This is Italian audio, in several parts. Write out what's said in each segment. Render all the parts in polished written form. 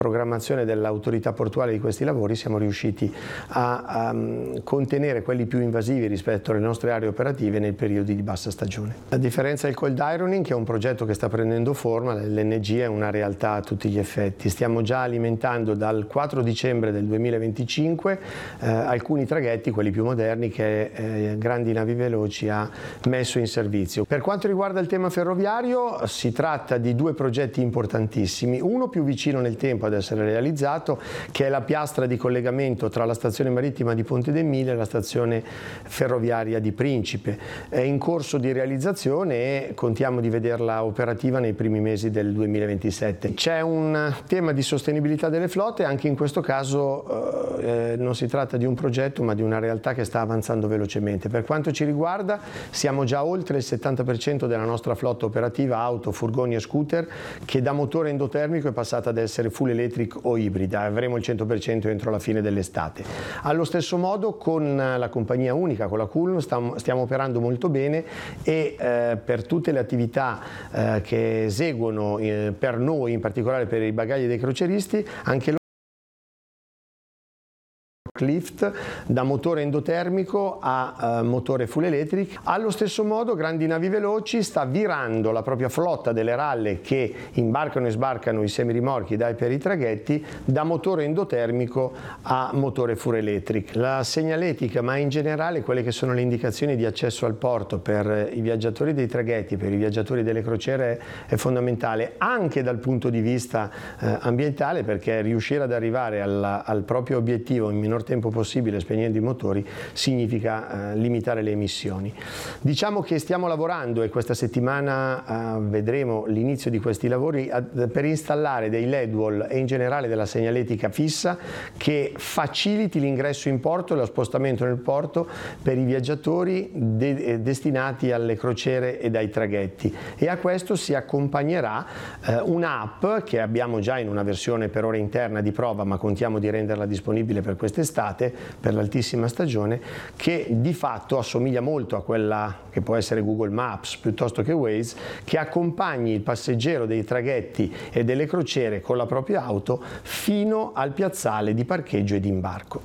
programmazione dell'autorità portuale di questi lavori siamo riusciti a contenere quelli più invasivi rispetto alle nostre aree operative nei periodi di bassa stagione. A differenza del cold ironing, che è un progetto che sta prendendo forma, l'LNG è una realtà a tutti gli effetti. Stiamo già alimentando dal 4 dicembre del 2025 alcuni traghetti, quelli più moderni, che Grandi Navi Veloci ha messo in servizio. Per quanto riguarda il tema ferroviario, si tratta di due progetti importantissimi, uno più vicino nel tempo ad essere realizzato, che è la piastra di collegamento tra la stazione marittima di Ponte d'Emilia e la stazione ferroviaria di Principe. È in corso di realizzazione e contiamo di vederla operativa nei primi mesi del 2027. C'è un tema di sostenibilità delle flotte, anche in questo caso non si tratta di un progetto ma di una realtà che sta avanzando velocemente. Per quanto ci riguarda, siamo già oltre il 70% della nostra flotta operativa, auto, furgoni e scooter, che da motore endotermico è passata ad essere full electric o ibrida. Avremo il 100% entro la fine dell'estate. Allo stesso modo con la compagnia unica, con la Culm, stiamo operando molto bene e per tutte le attività che eseguono per noi, in particolare per i bagagli dei croceristi, anche lift da motore endotermico a motore full electric. Allo stesso modo Grandi Navi Veloci sta virando la propria flotta delle ralle che imbarcano e sbarcano i semirimorchi per i traghetti da motore endotermico a motore full electric. La segnaletica, ma in generale quelle che sono le indicazioni di accesso al porto per i viaggiatori dei traghetti, per i viaggiatori delle crociere, è fondamentale anche dal punto di vista ambientale, perché riuscire ad arrivare al proprio obiettivo in minor tempo possibile spegnendo i motori significa limitare le emissioni. Diciamo che stiamo lavorando, e questa settimana vedremo l'inizio di questi lavori, per installare dei LED wall e in generale della segnaletica fissa che faciliti l'ingresso in porto e lo spostamento nel porto per i viaggiatori destinati alle crociere e ai traghetti, e a questo si accompagnerà un'app che abbiamo già in una versione per ora interna di prova, ma contiamo di renderla disponibile per quest'estate, per l'altissima stagione, che di fatto assomiglia molto a quella che può essere Google Maps piuttosto che Waze, che accompagni il passeggero dei traghetti e delle crociere con la propria auto fino al piazzale di parcheggio e di imbarco.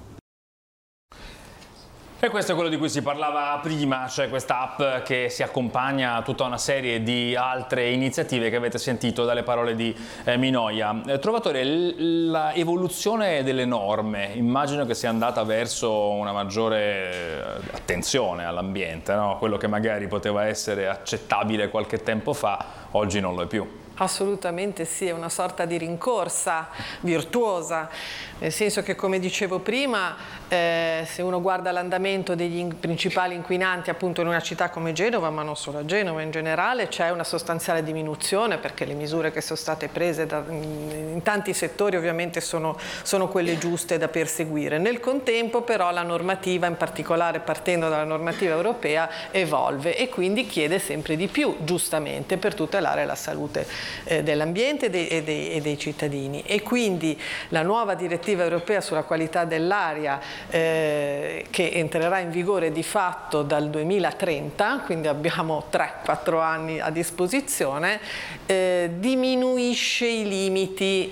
E questo è quello di cui si parlava prima, cioè questa app che si accompagna a tutta una serie di altre iniziative che avete sentito dalle parole di Minoia. Trovatore, l'evoluzione delle norme, immagino che sia andata verso una maggiore attenzione all'ambiente, no? Quello che magari poteva essere accettabile qualche tempo fa, oggi non lo è più. Assolutamente sì, è una sorta di rincorsa virtuosa, nel senso che, come dicevo prima, se uno guarda l'andamento degli principali inquinanti appunto in una città come Genova, ma non solo a Genova, in generale c'è una sostanziale diminuzione, perché le misure che sono state prese in tanti settori ovviamente sono quelle giuste da perseguire. Nel contempo però la normativa, in particolare partendo dalla normativa europea, evolve e quindi chiede sempre di più, giustamente, per tutelare la salute dell'ambiente e dei cittadini, e quindi la nuova direttiva europea sulla qualità dell'aria che entrerà in vigore di fatto dal 2030, quindi abbiamo 3-4 anni a disposizione, diminuisce i limiti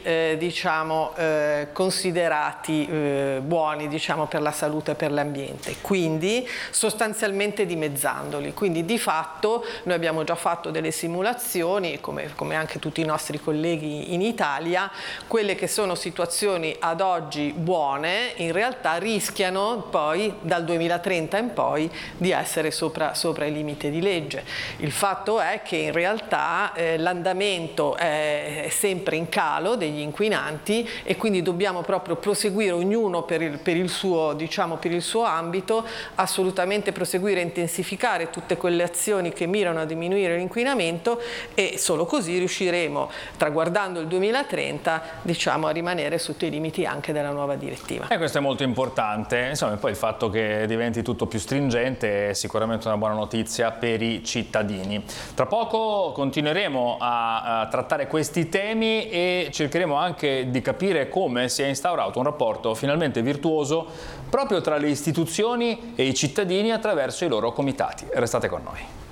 considerati buoni per la salute e per l'ambiente, quindi sostanzialmente dimezzandoli. Quindi di fatto noi abbiamo già fatto delle simulazioni, come anche tutti i nostri colleghi in Italia. Quelle che sono situazioni ad oggi buone in realtà rischiano poi dal 2030 in poi di essere sopra i limiti di legge. Il fatto è che in realtà l'andamento è sempre in calo degli inquinanti e quindi dobbiamo proprio proseguire ognuno per il suo ambito, assolutamente proseguire e intensificare tutte quelle azioni che mirano a diminuire l'inquinamento, e solo così riusciremo, traguardando il 2030, a rimanere sotto i limiti anche della nuova direttiva. E questo è molto importante. Insomma, poi il fatto che diventi tutto più stringente è sicuramente una buona notizia per i cittadini. Tra poco continueremo a trattare questi temi e cercheremo anche di capire come si è instaurato un rapporto finalmente virtuoso proprio tra le istituzioni e i cittadini attraverso i loro comitati. Restate con noi.